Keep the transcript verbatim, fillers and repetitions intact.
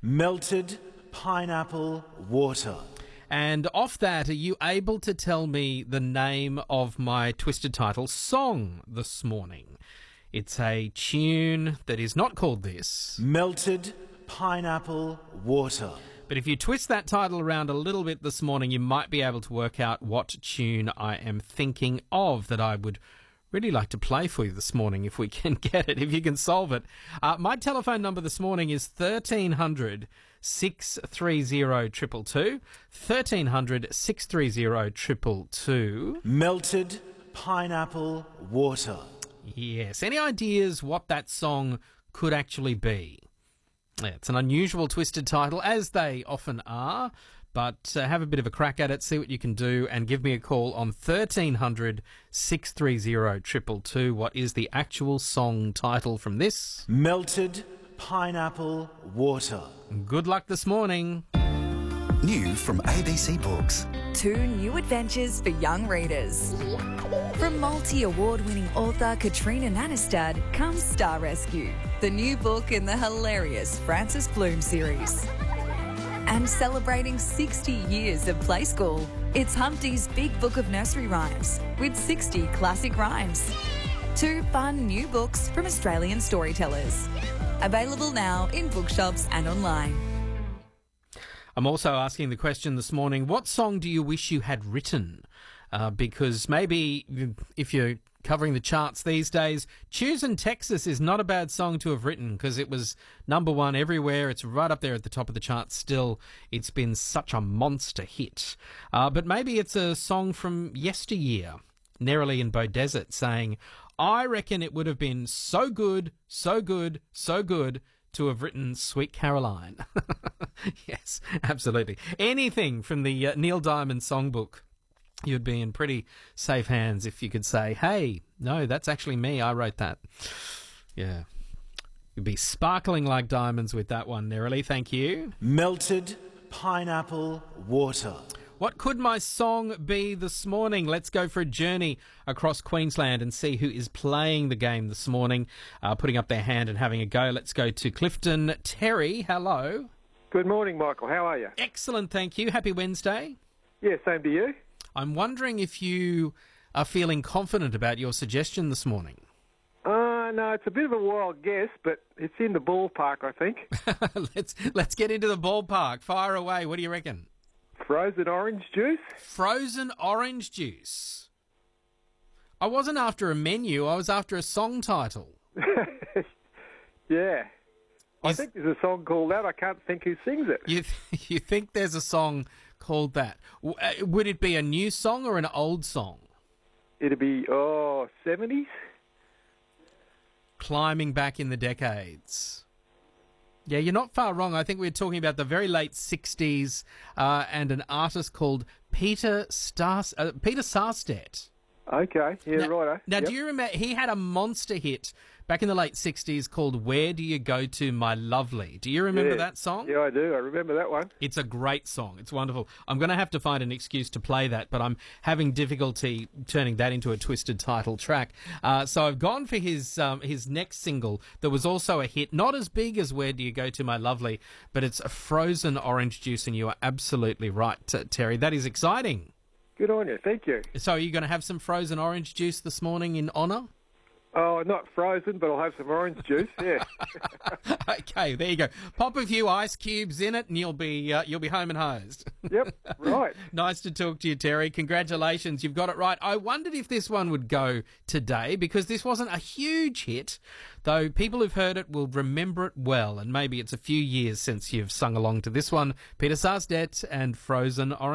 Melted pineapple water. And off that, are you able to tell me the name of my Twisted Title song this morning? It's a tune that is not called this. Melted pineapple water. But if you twist that title around a little bit this morning, you might be able to work out what tune I am thinking of that I would really like to play for you this morning if we can get it, if you can solve it. Uh, my telephone number this morning is thirteen hundred, six three zero, two two two. thirteen hundred, six three zero, two two two. Melted pineapple water. Yes. Any ideas what that song could actually be? Yeah, it's an unusual Twisted Title, as they often are, but uh, have a bit of a crack at it, see what you can do, and give me a call on thirteen hundred, six three zero, two two two. What is the actual song title from this? Melted pineapple water. Good luck this morning. New from A B C Books. Two new adventures for young readers. From multi-award-winning author Katrina Nanestad comes Star Rescue, the new book in the hilarious Frances Bloom series. And celebrating sixty years of Play School, it's Humpty's Big Book of Nursery Rhymes with sixty classic rhymes. Two fun new books from Australian storytellers. Available now in bookshops and online. I'm also asking the question this morning, what song do you wish you had written? Uh, because maybe if you're covering the charts these days, Choosing Texas is not a bad song to have written because it was number one everywhere. It's right up there at the top of the charts still. It's been such a monster hit. Uh, but maybe it's a song from yesteryear, Nerily and Beaudesert saying, I reckon it would have been so good, so good, so good to have written Sweet Caroline. Yes, absolutely. Anything from the uh, Neil Diamond songbook. You'd be in pretty safe hands if you could say, hey, no, that's actually me. I wrote that. Yeah. You'd be sparkling like diamonds with that one, Nerily. Thank you. Melted pineapple water. What could my song be this morning? Let's go for a journey across Queensland and see who is playing the game this morning, uh, putting up their hand and having a go. Let's go to Clifton. Terry, hello. Good morning, Michael. How are you? Excellent, thank you. Happy Wednesday. Yeah, same to you. I'm wondering if you are feeling confident about your suggestion this morning. Uh, no, it's a bit of a wild guess, but it's in the ballpark, I think. let's let's get into the ballpark. Fire away. What do you reckon? Frozen orange juice? Frozen orange juice. I wasn't after a menu. I was after a song title. Yeah. I Is- think there's a song called that. I can't think who sings it. You th- you think there's a song called that? W- uh, would it be a new song or an old song? It'd be, oh, seventies? Climbing back in the decades. Yeah, you're not far wrong. I think we're talking about the very late sixties uh, and an artist called Peter Stars uh, Peter Sarstedt. Okay, yeah, Now, righto. now Yep. do you remember, he had a monster hit back in the late sixties called Where Do You Go To, My Lovely? Do you remember Yeah. that song? Yeah, I do. I remember that one. It's a great song. It's wonderful. I'm going to have to find an excuse to play that, but I'm having difficulty turning that into a Twisted Title track. Uh, so I've gone for his um, his next single that was also a hit, not as big as Where Do You Go To, My Lovely, but it's a Frozen Orange Juice, and you are absolutely right, T- Terry. That is exciting. Good on you. Thank you. So are you going to have some frozen orange juice this morning in honour? Oh, not frozen, but I'll have some orange juice, yeah. Okay, there you go. Pop a few ice cubes in it, and you'll be uh, you'll be home and hosed. Yep, right. Nice to talk to you, Terry. Congratulations, you've got it right. I wondered if this one would go today because this wasn't a huge hit, though people who've heard it will remember it well, and maybe it's a few years since you've sung along to this one. Peter Sarstedt and Frozen Orange.